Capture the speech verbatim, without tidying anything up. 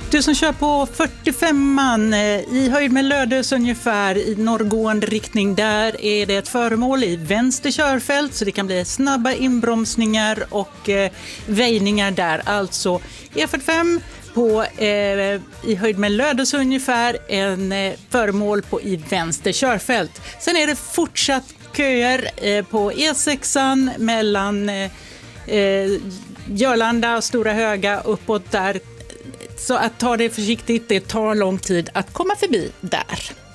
Du som kör på fyrtiofemman i höjd med Lödöse ungefär i norrgående riktning, där är det ett föremål i vänster körfält så det kan bli snabba inbromsningar och eh, väjningar där. Alltså E fyrtiofem på, eh, i höjd med Lödöse ungefär, en eh, föremål på i vänster körfält. Sen är det fortsatt köer eh, på E sexan mellan eh, eh, Jörlanda och Stora Höga uppåt där. Så att ta det försiktigt, det tar lång tid att komma förbi där.